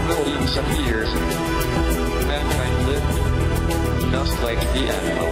millions of years, mankind lived just like the animals.